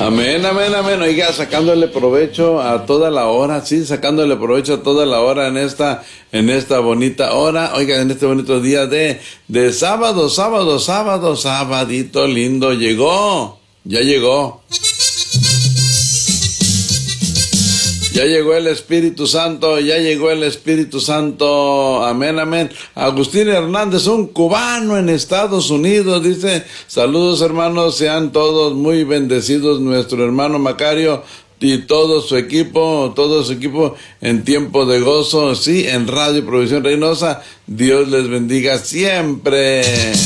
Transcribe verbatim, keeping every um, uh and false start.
Amén, amén, amén. Oiga, sacándole provecho a toda la hora, sí, sacándole provecho a toda la hora en esta, en esta bonita hora, oiga, en este bonito día de, de sábado, sábado, sábado, sabadito lindo, llegó, ya llegó. Ya llegó el Espíritu Santo, ya llegó el Espíritu Santo, amén, amén. Agustín Hernández, un cubano en Estados Unidos, dice, saludos hermanos, sean todos muy bendecidos, nuestro hermano Macario y todo su equipo, todo su equipo en tiempo de gozo, sí, en Radio Provisión Reynosa, Dios les bendiga siempre.